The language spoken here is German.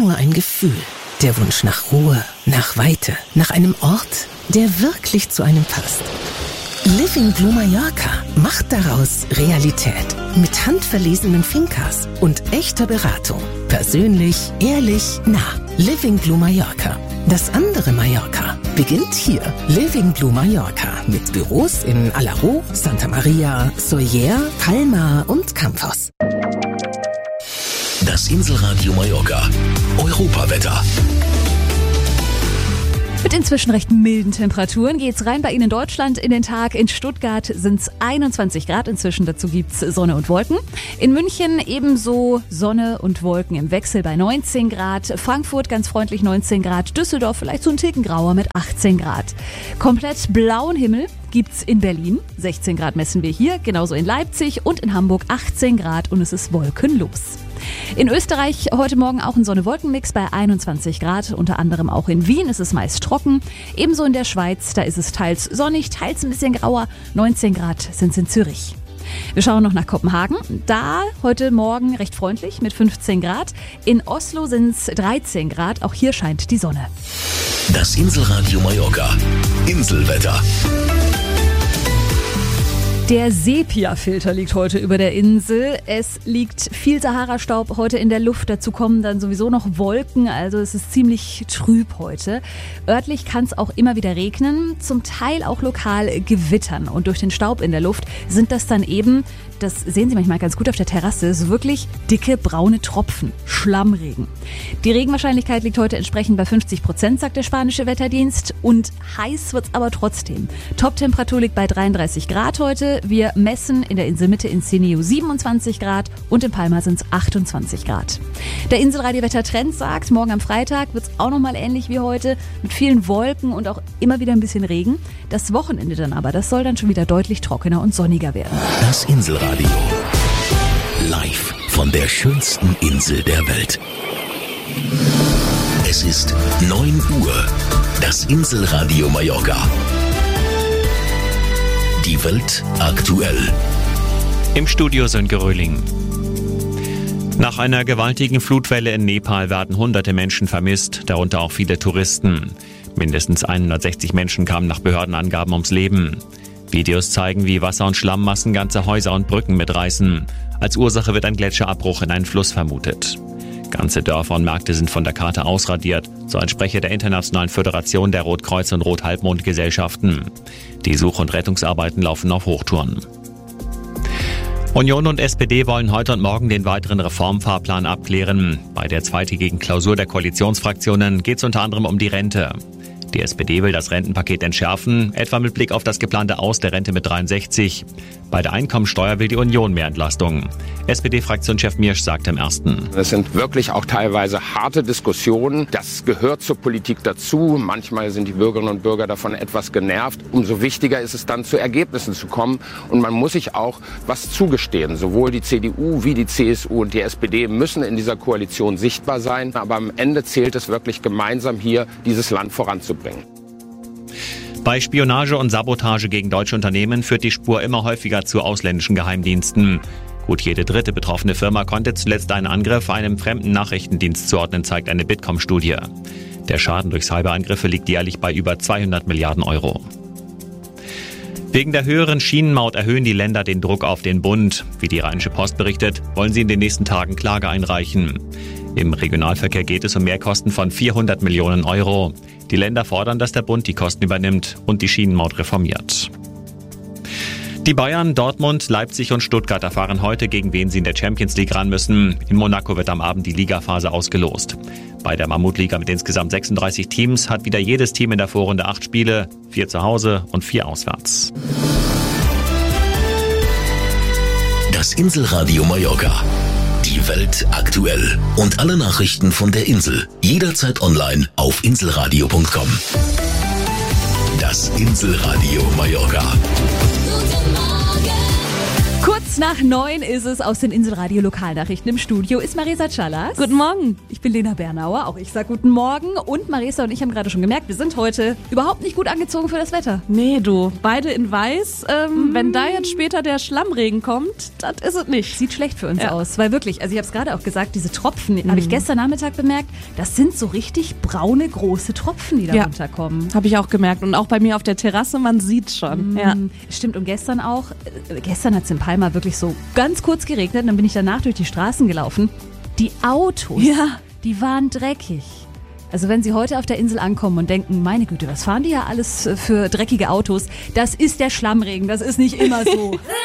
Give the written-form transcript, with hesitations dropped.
nur ein Gefühl. Der Wunsch nach Ruhe, nach Weite, nach einem Ort, der wirklich zu einem passt. Living Blue Mallorca macht daraus Realität. Mit handverlesenen Fincas und echter Beratung. Persönlich, ehrlich, nah. Living Blue Mallorca. Das andere Mallorca beginnt hier. Living Blue Mallorca mit Büros in Alaró, Santa Maria, Sóller, Palma und Campos. Das Inselradio Mallorca. Europawetter. Mit inzwischen recht milden Temperaturen geht's rein bei Ihnen in Deutschland in den Tag. In Stuttgart sind's 21 Grad inzwischen, dazu gibt's Sonne und Wolken. In München ebenso Sonne und Wolken im Wechsel bei 19 Grad. Frankfurt ganz freundlich 19 Grad. Düsseldorf vielleicht so ein Ticken grauer mit 18 Grad. Komplett blauen Himmel gibt's in Berlin. 16 Grad messen wir hier, genauso in Leipzig und in Hamburg 18 Grad und es ist wolkenlos. In Österreich heute Morgen auch ein Sonne-Wolken-Mix bei 21 Grad. Unter anderem auch in Wien ist es meist trocken. Ebenso in der Schweiz, da ist es teils sonnig, teils ein bisschen grauer. 19 Grad sind es in Zürich. Wir schauen noch nach Kopenhagen. Da heute Morgen recht freundlich mit 15 Grad. In Oslo sind es 13 Grad. Auch hier scheint die Sonne. Das Inselradio Mallorca. Inselwetter. Der Sepia-Filter liegt heute über der Insel. Es liegt viel Sahara-Staub heute in der Luft. Dazu kommen dann sowieso noch Wolken. Also es ist ziemlich trüb heute. Örtlich kann es auch immer wieder regnen. Zum Teil auch lokal gewittern. Und durch den Staub in der Luft sind das dann eben, das sehen Sie manchmal ganz gut auf der Terrasse, so wirklich dicke braune Tropfen. Schlammregen. Die Regenwahrscheinlichkeit liegt heute entsprechend bei 50%, sagt der spanische Wetterdienst. Und heiß wird's aber trotzdem. Toptemperatur liegt bei 33 Grad heute. Wir messen in der Inselmitte in Seneu 27 Grad und in Palma sind es 28 Grad. Der Inselradiowetter-Trend sagt, morgen am Freitag wird es auch nochmal ähnlich wie heute, mit vielen Wolken und auch immer wieder ein bisschen Regen. Das Wochenende dann aber, das soll dann schon wieder deutlich trockener und sonniger werden. Das Inselradio. Live von der schönsten Insel der Welt. Es ist 9 Uhr. Das Inselradio Mallorca. Die Welt aktuell. Im Studio Sönke Röhling. Nach einer gewaltigen Flutwelle in Nepal werden hunderte Menschen vermisst, darunter auch viele Touristen. Mindestens 160 Menschen kamen nach Behördenangaben ums Leben. Videos zeigen, wie Wasser- und Schlammmassen ganze Häuser und Brücken mitreißen. Als Ursache wird ein Gletscherabbruch in einen Fluss vermutet. Ganze Dörfer und Märkte sind von der Karte ausradiert, so ein Sprecher der Internationalen Föderation der Rotkreuz- und Rothalbmond-Gesellschaften. Die Such- und Rettungsarbeiten laufen auf Hochtouren. Union und SPD wollen heute und morgen den weiteren Reformfahrplan abklären. Bei der zweitägigen Klausur der Koalitionsfraktionen geht es unter anderem um die Rente. Die SPD will das Rentenpaket entschärfen, etwa mit Blick auf das geplante Aus der Rente mit 63. Bei der Einkommensteuer will die Union mehr Entlastung. SPD-Fraktionschef Miersch sagte im Ersten: Es sind wirklich auch teilweise harte Diskussionen. Das gehört zur Politik dazu. Manchmal sind die Bürgerinnen und Bürger davon etwas genervt. Umso wichtiger ist es dann, zu Ergebnissen zu kommen. Und man muss sich auch was zugestehen. Sowohl die CDU wie die CSU und die SPD müssen in dieser Koalition sichtbar sein. Aber am Ende zählt es wirklich, gemeinsam hier dieses Land voranzubringen. Bei Spionage und Sabotage gegen deutsche Unternehmen führt die Spur immer häufiger zu ausländischen Geheimdiensten. Gut jede dritte betroffene Firma konnte zuletzt einen Angriff einem fremden Nachrichtendienst zuordnen, zeigt eine Bitkom-Studie. Der Schaden durch Cyberangriffe liegt jährlich bei über 200 Milliarden Euro. Wegen der höheren Schienenmaut erhöhen die Länder den Druck auf den Bund. Wie die Rheinische Post berichtet, wollen sie in den nächsten Tagen Klage einreichen. Im Regionalverkehr geht es um Mehrkosten von 400 Millionen Euro. Die Länder fordern, dass der Bund die Kosten übernimmt und die Schienenmaut reformiert. Die Bayern, Dortmund, Leipzig und Stuttgart erfahren heute, gegen wen sie in der Champions League ran müssen. In Monaco wird am Abend die Ligaphase ausgelost. Bei der Mammutliga mit insgesamt 36 Teams hat wieder jedes Team in der Vorrunde 8 Spiele, 4 zu Hause und 4 auswärts. Das Inselradio Mallorca. Die Welt aktuell. Und alle Nachrichten von der Insel. Jederzeit online auf inselradio.com. Das Inselradio Mallorca. Kurz Kurz nach 9 ist es. Aus den Inselradio-Lokalnachrichten im Studio ist Marisa Callas. Guten Morgen. Ich bin Lena Bernauer, auch ich sag guten Morgen. Und Marisa und ich haben gerade schon gemerkt, wir sind heute überhaupt nicht gut angezogen für das Wetter. Nee, du, beide in weiß. Wenn da jetzt später der Schlammregen kommt, das ist es nicht. Sieht schlecht für uns aus, weil wirklich, also ich habe es gerade auch gesagt, diese Tropfen, habe ich gestern Nachmittag bemerkt, das sind so richtig braune, große Tropfen, die da runterkommen. Habe ich auch gemerkt. Und auch bei mir auf der Terrasse, man sieht schon. Ja. Stimmt, und gestern auch, gestern hat es in Palma wirklich so ganz kurz geregnet, dann bin ich danach durch die Straßen gelaufen. Die Autos, die waren dreckig. Also wenn Sie heute auf der Insel ankommen und denken, meine Güte, was fahren die ja alles für dreckige Autos? Das ist der Schlammregen, das ist nicht immer so.